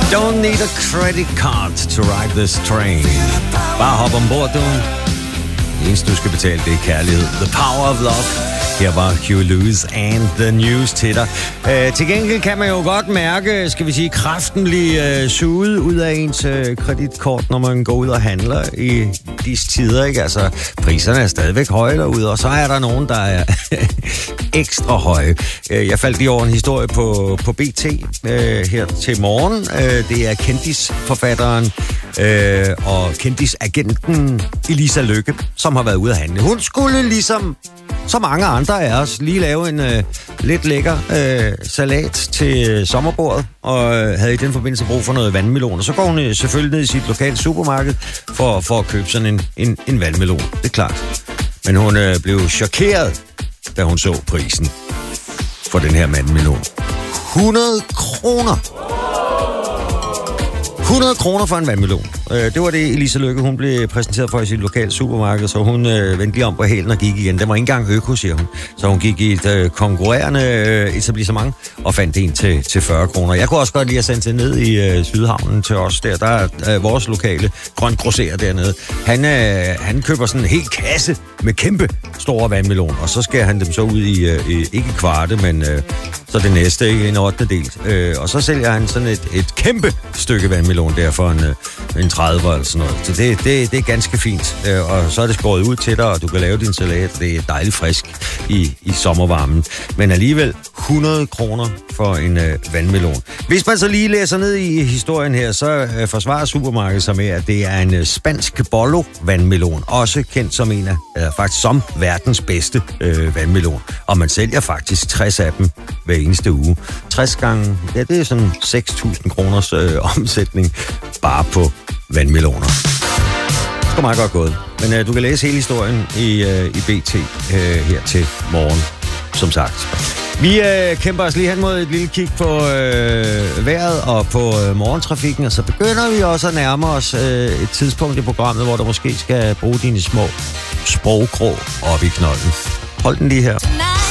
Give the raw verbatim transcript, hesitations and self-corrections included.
Don't need a credit card to ride this train. Bare hop ombord, du. Det eneste, du skal betale, det er kærlighed. The power of love. Her var Huey Lewis and the News til dig. Uh, til gengæld kan man jo godt mærke, skal vi sige, kraften blive uh, suget ud af ens uh, kreditkort, når man går ud og handler i disse tider, ikke? Altså, priserne er stadigvæk høje derude, og så er der nogen, der er ekstra høje. Uh, jeg faldt lige over en historie på, på B T uh, her til morgen. Uh, det er kendisforfatteren uh, og kendisagenten Elisa Lykke, som har været ude at handle. Hun skulle ligesom så mange andre af os lige lave en øh, lidt lækker øh, salat til øh, sommerbordet, og øh, havde i den forbindelse brug for noget vandmelon. Og så går hun øh, selvfølgelig ned i sit lokale supermarked for, for at købe sådan en, en, en vandmelon. Det er klart. Men hun øh, blev chokeret, da hun så prisen for den her vandmelon. hundrede kroner! hundrede kroner for en vandmelon. Det var det, Elisa Lykke, hun blev præsenteret for i sit lokale supermarked, så hun øh, vendte lige om på hælen og gik igen. Den var ikke engang øko, siger hun. Så hun gik i et øh, konkurrerende øh, etablissement og fandt en til, til fyrre kroner. Jeg kunne også godt lige have sendt det ned i øh, Sydhavnen til os der. Der er øh, vores lokale grønt grosserer dernede. Han, øh, han køber sådan en hel kasse med kæmpe store vandmeloner, og så skærer han dem så ud i, øh, ikke kvarte, men øh, så det næste, ikke en ottende del. Øh, og så sælger han sådan et, et kæmpe stykke vandmelon der for en, øh, en tredive eller sådan noget. Så det, det, det er ganske fint. Øh, og så er det skåret ud til dig, og du kan lave din salat. Det er dejligt frisk i, i sommervarmen. Men alligevel hundrede kroner for en øh, vandmelon. Hvis man så lige læser ned i historien her, så øh, forsvarer supermarkedet sig med, at det er en øh, spansk bollo vandmelon. Også kendt som en af, eller faktisk som verdens bedste øh, vandmelon. Og man sælger faktisk tres af dem hver eneste uge. tres gange, ja, det er sådan seks tusind kroners øh, omsætning bare på vandmeloner. Det er meget godt gået. Men øh, du kan læse hele historien i, øh, i B T øh, her til morgen, som sagt. Vi øh, kæmper os lige hen mod et lille kig på øh, vejret og på øh, morgentrafikken, og så begynder vi også at nærme os øh, et tidspunkt i programmet, hvor du måske skal bruge dine små sproggrå op i knolden. Hold den lige her.